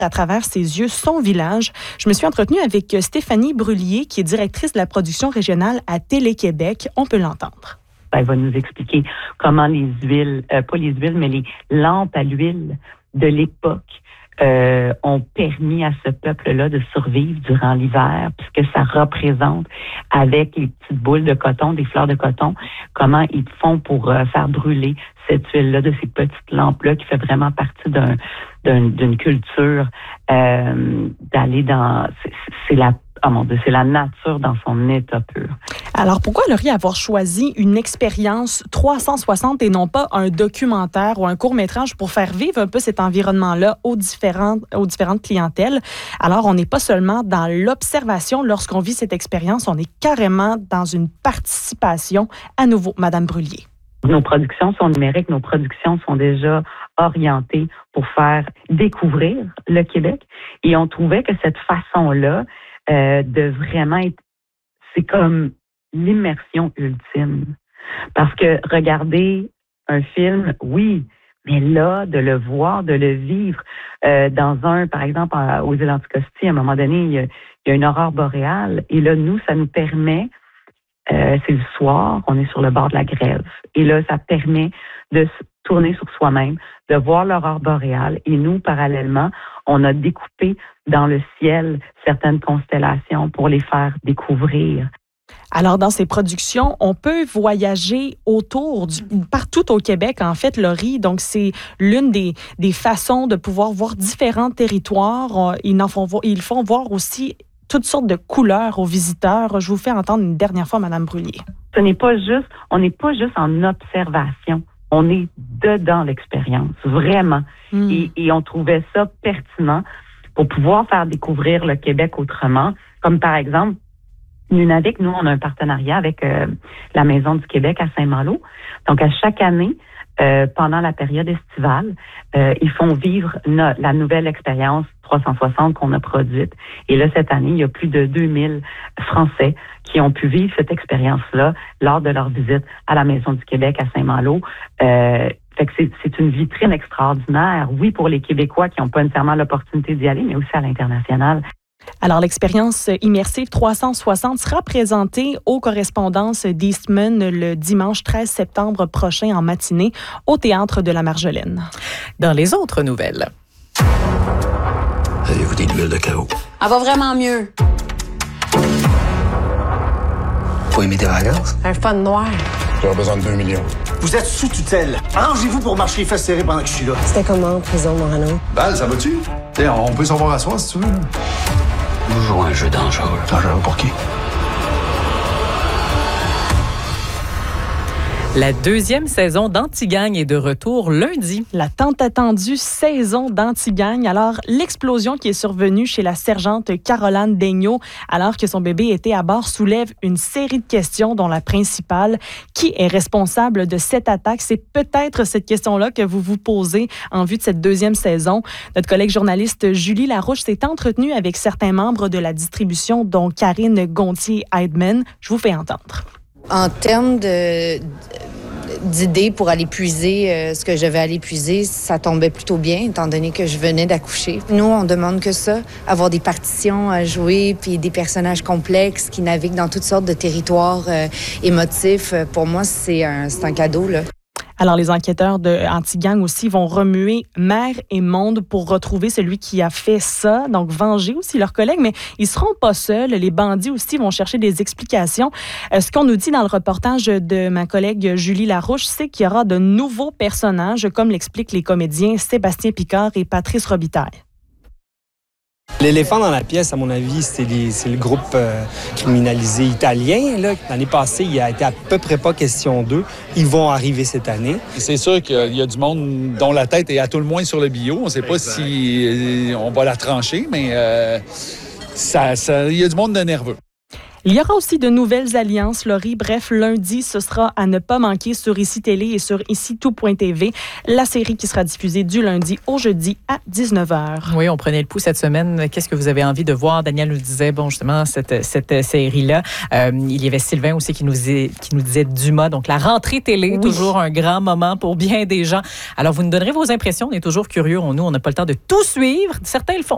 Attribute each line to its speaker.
Speaker 1: à travers ses yeux son village. Je me suis entretenue avec Stéphanie Brullier, qui est directrice de la production régionale à Télé-Québec. On peut l'entendre.
Speaker 2: Elle va nous expliquer comment les huiles, pas les huiles, mais les lampes à l'huile de l'époque ont permis à ce peuple-là de survivre durant l'hiver, puisque ça représente, avec les petites boules de coton, des fleurs de coton, comment ils font pour faire brûler cette huile-là, de ces petites lampes-là, qui fait vraiment partie d'une culture d'aller dans... c'est la nature dans son état pur.
Speaker 1: Alors, pourquoi Laurie avoir choisi une expérience 360 et non pas un documentaire ou un court-métrage pour faire vivre un peu cet environnement-là aux différentes clientèles? Alors, on n'est pas seulement dans l'observation lorsqu'on vit cette expérience, on est carrément dans une participation. À nouveau, Madame Brullier.
Speaker 2: Nos productions sont numériques, nos productions sont déjà orientées pour faire découvrir le Québec. Et on trouvait que cette façon-là de vraiment être... C'est comme l'immersion ultime. Parce que regarder un film, oui, mais là, de le voir, de le vivre par exemple, aux îles Anticosti, à un moment donné, il y a une aurore boréale. Et là, nous, ça nous permet... c'est le soir, on est sur le bord de la grève. Et là, ça permet de se tourner sur soi-même, de voir l'aurore boréale. Et nous, parallèlement, on a découpé dans le ciel certaines constellations pour les faire découvrir.
Speaker 1: Alors, dans ces productions, on peut voyager partout au Québec, en fait, Laurie. Donc, c'est l'une des façons de pouvoir voir différents territoires. Ils font voir aussi toutes sortes de couleurs aux visiteurs. Je vous fais entendre une dernière fois, Madame Brullier.
Speaker 2: On n'est pas juste en observation. On est dedans l'expérience, vraiment. Et on trouvait ça pertinent pour pouvoir faire découvrir le Québec autrement. Comme par exemple, Nunavik, nous, on a un partenariat avec la Maison du Québec à Saint-Malo. Donc, à chaque année, pendant la période estivale, ils font vivre la nouvelle expérience 360 qu'on a produite. Et là, cette année, il y a plus de 2000 Français qui ont pu vivre cette expérience-là lors de leur visite à la Maison du Québec à Saint-Malo. Fait que c'est une vitrine extraordinaire, oui, pour les Québécois qui n'ont pas nécessairement l'opportunité d'y aller, mais aussi à l'international.
Speaker 1: Alors, l'expérience immersive 360 sera présentée aux correspondances d'Eastman le dimanche 13 septembre prochain en matinée au Théâtre de la Marjolaine.
Speaker 3: Dans les autres nouvelles.
Speaker 4: Avez-vous des nouvelles de Caro?
Speaker 5: Elle va vraiment mieux.
Speaker 4: Vous aimez des vacances?
Speaker 5: Un fun noir.
Speaker 6: J'aurais besoin de 2 millions.
Speaker 7: Vous êtes sous tutelle. Arrangez-vous pour marcher les fesses serrées pendant que je suis là.
Speaker 5: C'était comment, prison Morano?
Speaker 6: Val, ça va-tu? T'sais, on peut s'en voir à soir si tu veux.
Speaker 4: Vous jouez un jeu dangereux.
Speaker 6: Dangereux pour qui?
Speaker 3: La deuxième saison d'Antigang est de retour lundi.
Speaker 1: La tant attendue saison d'Antigang. Alors, l'explosion qui est survenue chez la sergente Caroline Daigneault alors que son bébé était à bord soulève une série de questions, dont la principale: qui est responsable de cette attaque? C'est peut-être cette question-là que vous vous posez en vue de cette deuxième saison. Notre collègue journaliste Julie Larouche s'est entretenue avec certains membres de la distribution, dont Karine Gontier-Heidman. Je vous fais entendre.
Speaker 8: En termes d'idées pour aller puiser ce que je vais aller puiser, ça tombait plutôt bien, étant donné que je venais d'accoucher. Nous, on demande que ça, avoir des partitions à jouer, puis des personnages complexes qui naviguent dans toutes sortes de territoires émotifs. Pour moi, c'est un cadeau, là.
Speaker 1: Alors, les enquêteurs de Antigang aussi vont remuer mer et monde pour retrouver celui qui a fait ça, donc venger aussi leurs collègues, mais ils seront pas seuls. Les bandits aussi vont chercher des explications. Ce qu'on nous dit dans le reportage de ma collègue Julie Larouche, c'est qu'il y aura de nouveaux personnages, comme l'expliquent les comédiens Sébastien Picard et Patrice Robitaille.
Speaker 9: L'éléphant dans la pièce, à mon avis, c'est le groupe criminalisé italien. Là. L'année passée, il a été à peu près pas question d'eux. Ils vont arriver cette année.
Speaker 10: C'est sûr qu'il y a du monde dont la tête est à tout le moins sur le bio. On ne sait pas si on va la trancher, mais il y a du monde de nerveux.
Speaker 1: Il y aura aussi de nouvelles alliances, Laurie. Bref, lundi, ce sera à ne pas manquer sur ICI Télé et sur ICI-Tout.tv, la série qui sera diffusée du lundi au jeudi à 19h.
Speaker 3: Oui, on prenait le pouls cette semaine. Qu'est-ce que vous avez envie de voir? Daniel nous disait, justement, cette série-là. Il y avait Sylvain aussi qui nous disait Dumas. Donc, la rentrée télé, toujours un grand moment pour bien des gens. Alors, vous nous donnerez vos impressions. On est toujours curieux. Nous, on n'a pas le temps de tout suivre. Certains le font.